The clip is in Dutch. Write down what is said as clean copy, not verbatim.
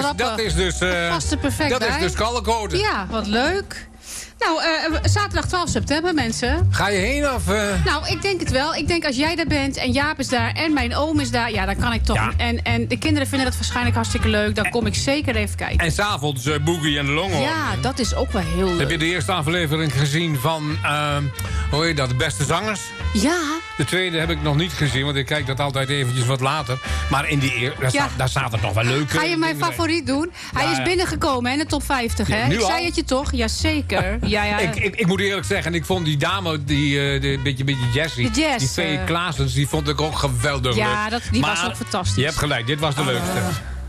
dat is dus... past er perfect dat bij. is dus Kalkoten. Ja, wat leuk. Nou, zaterdag 12 september, mensen. Ga je heen of... Nou, ik denk het wel. Ik denk als jij daar bent en Jaap is daar en mijn oom is daar... ja, dan kan ik toch... Ja. En de kinderen vinden dat waarschijnlijk hartstikke leuk. Dan kom ik zeker even kijken. En s'avonds Boogie en de Longhorn. Ja, dat is ook wel heel leuk. Heb je de eerste aflevering gezien van... hoe heet dat? De Beste Zangers? Ja. De tweede heb ik nog niet gezien, want ik kijk dat altijd eventjes wat later. Maar in die daar staat het nog wel leuk. Ga je mijn favoriet doen? Hij is binnengekomen in de top 50, hè? Nu ik zei al? het je toch? Jazeker. Ja. Ik moet eerlijk zeggen, ik vond die dame, die beetje Jessie, De Jazz, die Vee Klaasens, die vond ik ook geweldig leuk. Ja, die was ook fantastisch. Je hebt gelijk, dit was de leukste.